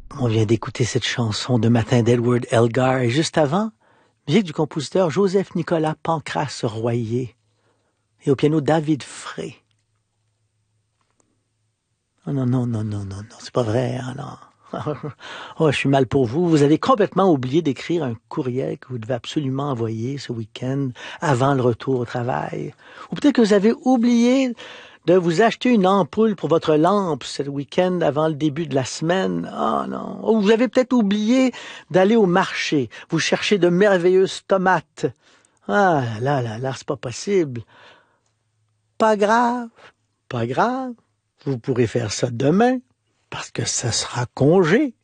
On vient d'écouter cette chanson de Matin d'Edward Elgar et juste avant, musique du compositeur Joseph-Nicolas Pancrace Royer et au piano David Frey. Oh non, non, non, non, non, non, c'est pas vrai, hein, non. Oh, je suis mal pour vous. Vous avez complètement oublié d'écrire un courriel que vous devez absolument envoyer ce week-end avant le retour au travail. Ou peut-être que vous avez oublié de vous acheter une ampoule pour votre lampe ce week-end avant le début de la semaine. Oh non. Ou vous avez peut-être oublié d'aller au marché. Vous cherchez de merveilleuses tomates. Ah là là là, c'est pas possible. Pas grave, pas grave. Vous pourrez faire ça demain parce que ça sera congé.